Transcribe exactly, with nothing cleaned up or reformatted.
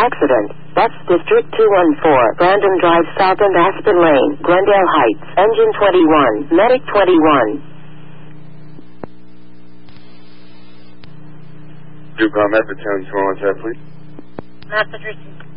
Accident. That's District two one four. Brandon Drive South and Aspen Lane. Glendale Heights. Engine twenty-one. Medic twenty-one. Dupont Method ten two one seven, please. Message received.